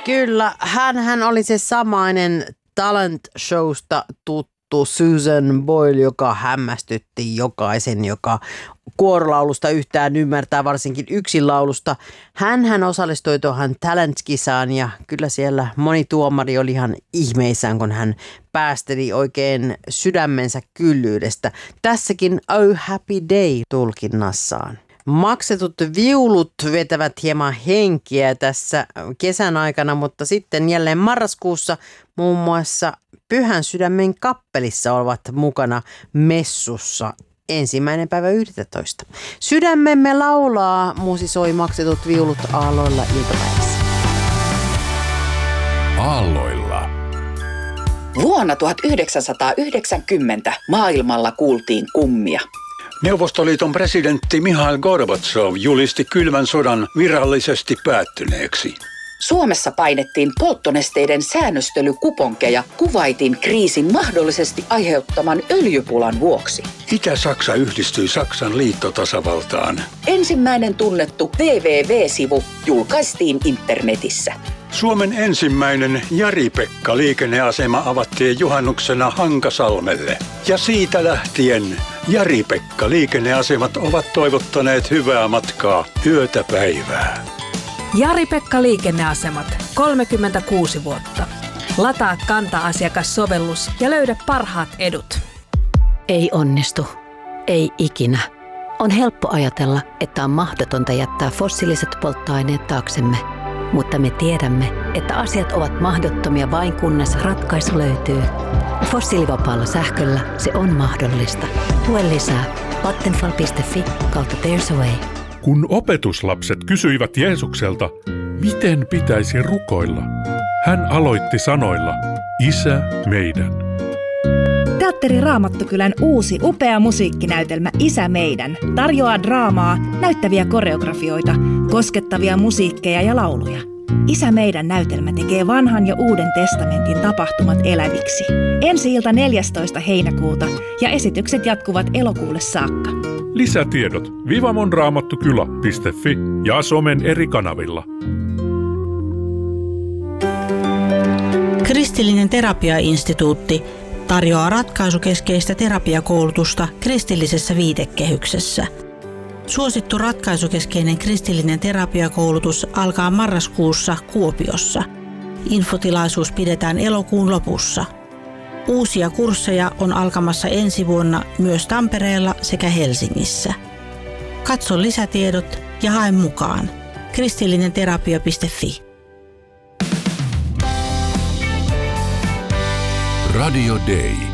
Kyllä, hän oli se samainen talent showsta tuttu Susan Boyle, joka hämmästytti jokaisen, joka kuorolaulusta yhtään ymmärtää, varsinkin yksinlaulusta. Hän osallistui tuohon talent-kisaan ja kyllä siellä moni tuomari oli ihan ihmeissään, kun hän päästeli oikein sydämensä kyllyydestä. Tässäkin Oh Happy Day -tulkinnassaan. Maksetut viulut vetävät hieman henkiä tässä kesän aikana, mutta sitten jälleen marraskuussa muun muassa Pyhän Sydämen kappelissa ovat mukana messussa 1.11. Sydämemme laulaa, musisoi maksetut viulut aalloilla iltapäivässä. Aalloilla. Vuonna 1990 maailmalla kuultiin kummia. Neuvostoliiton presidentti Mihail Gorbatsov julisti kylmän sodan virallisesti päättyneeksi. Suomessa painettiin polttonesteiden säännöstelykuponkeja Kuwaitin kriisin mahdollisesti aiheuttaman öljypulan vuoksi. Itä-Saksa yhdistyi Saksan liittotasavaltaan. Ensimmäinen tunnettu www-sivu julkaistiin internetissä. Suomen ensimmäinen Jari-Pekka-liikenneasema avattiin juhannuksena Hankasalmelle. Ja siitä lähtien Jari-Pekka-liikenneasemat ovat toivottaneet hyvää matkaa yötä päivää. Jari-Pekka liikenneasemat, 36 vuotta. Lataa Kanta-asiakassovellus ja löydä parhaat edut. Ei onnistu. Ei ikinä. On helppo ajatella, että on mahdotonta jättää fossiiliset polttoaineet taaksemme. Mutta me tiedämme, että asiat ovat mahdottomia vain kunnes ratkaisu löytyy. Fossiilivapaalla sähköllä se on mahdollista. Tue lisää vattenfall.fi/there's a way. Kun opetuslapset kysyivät Jeesukselta, miten pitäisi rukoilla, hän aloitti sanoilla, Isä meidän. Teatteri Raamattokylän uusi upea musiikkinäytelmä Isä meidän tarjoaa draamaa, näyttäviä koreografioita, koskettavia musiikkeja ja lauluja. Isä meidän -näytelmä tekee vanhan ja uuden testamentin tapahtumat eläviksi. Ensi-ilta 14. heinäkuuta ja esitykset jatkuvat elokuulle saakka. Lisätiedot vivamonraamattukylä.fi ja somen eri kanavilla. Kristillinen terapiainstituutti tarjoaa ratkaisukeskeistä terapiakoulutusta kristillisessä viitekehyksessä. Suosittu ratkaisukeskeinen kristillinen terapiakoulutus alkaa marraskuussa Kuopiossa. Infotilaisuus pidetään elokuun lopussa. Uusia kursseja on alkamassa ensi vuonna myös Tampereella sekä Helsingissä. Katso lisätiedot ja hae mukaan. kristillinenterapia.fi. Radio Day.